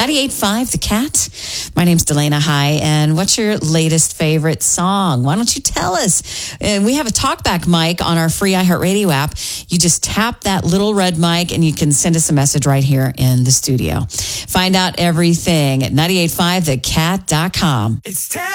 98.5 The Cat. My name's Delana. Hi. And what's your latest favorite song? Why don't you tell us? We have a talkback mic on our free iHeartRadio app. You just tap that little red mic and you can send us a message right here in the studio. Find out everything at 98.5thecat.com. It's time.